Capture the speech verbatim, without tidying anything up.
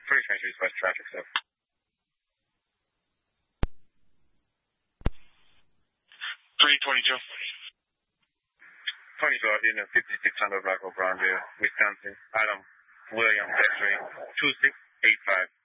Pretty strange West traffic stuff. three twenty-two. twenty-two, in fifty-six hundred Black Oak Brownsville, Wisconsin. Adam William X-ray two six eight five.